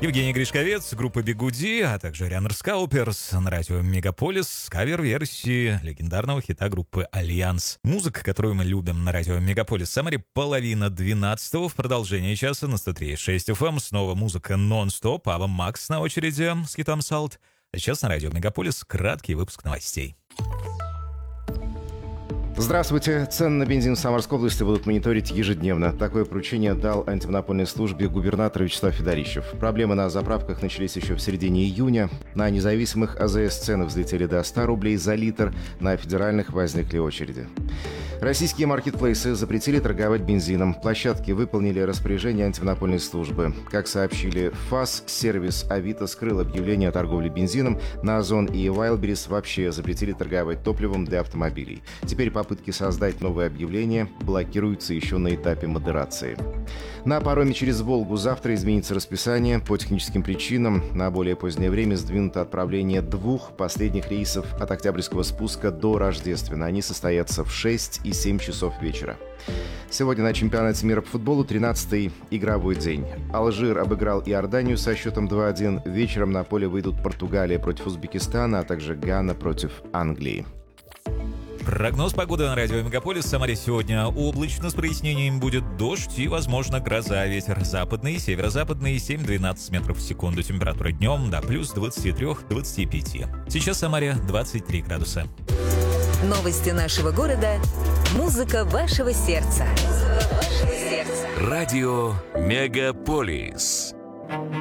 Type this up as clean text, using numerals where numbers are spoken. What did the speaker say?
Евгений Гришковец, группа Бигуди, а также Рианер Скауперс на радио Мегаполис с кавер-версии легендарного хита группы Альянс. Музыка, которую мы любим на радио Мегаполис Самаре, 11:30 в продолжении часа на 103.6 FM. Снова музыка нон-стоп. Ава Макс на очереди с хитом Salt. А сейчас на радио Мегаполис краткий выпуск новостей. Здравствуйте. Цены на бензин в Самарской области будут мониторить ежедневно. Такое поручение дал антимонопольной службе губернатор Вячеслав Федорищев. Проблемы на заправках начались еще в середине июня. На независимых АЗС цены взлетели до 100 рублей за литр, на федеральных возникли очереди. Российские маркетплейсы запретили торговать бензином. Площадки выполнили распоряжение антимонопольной службы. Как сообщили в ФАС, сервис Авито скрыл объявление о торговле бензином. На Озон и Wildberries вообще запретили торговать топливом для автомобилей. Теперь попытки создать новые объявления блокируются еще на этапе модерации. На пароме через Волгу завтра изменится расписание. По техническим причинам на более позднее время сдвинуто отправление 2 последних рейсов от Октябрьского спуска до Рождествена. Они состоятся в 6 и 7 часов вечера. Сегодня на чемпионате мира по футболу 13-й игровой день. Алжир обыграл Иорданию со счетом 2-1. Вечером на поле выйдут Португалия против Узбекистана, а также Гана против Англии. Прогноз погоды на радио Мегаполис. В Самаре сегодня облачно с прояснением, будет дождь и, возможно, гроза. Ветер западный, северо-западный 7-12 метров в секунду. Температура днем до плюс 23-25. Сейчас в Самаре 23 градуса. Новости нашего города. Музыка вашего сердца. Радио Мегаполис.